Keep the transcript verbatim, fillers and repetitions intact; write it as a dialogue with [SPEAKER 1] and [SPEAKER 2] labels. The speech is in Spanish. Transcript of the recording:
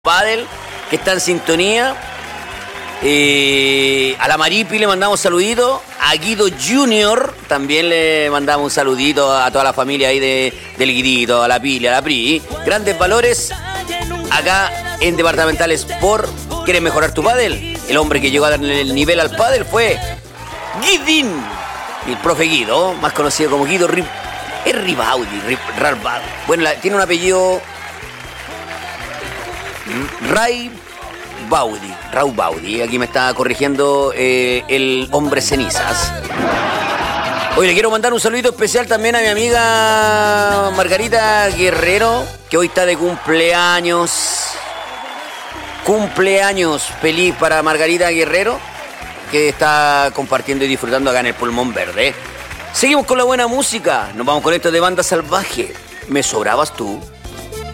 [SPEAKER 1] Padel, que está en sintonía. Eh, a la Maripi le mandamos saluditos. A Guido Junior también le mandamos un saludito a toda la familia ahí de, del Guidito, a la Pili, a la Pri. Grandes valores acá en Departamental Sport. ¿Quieres mejorar tu pádel? El hombre que llegó a darle el nivel al pádel fue Guidín. El profe Guido, más conocido como Guido Rip, es Ribaudi, Rip, Ralbad. Bueno, la, tiene un apellido Ray Baudi, Raúl Baudi. Aquí me está corrigiendo eh, el hombre cenizas. Hoy le quiero mandar un saludito especial también a mi amiga Margarita Guerrero, que hoy está de cumpleaños. Cumpleaños feliz para Margarita Guerrero, que está compartiendo y disfrutando acá en el Pulmón Verde. Seguimos con la buena música. Nos vamos con esto de Banda Salvaje. ¿Me sobrabas tú?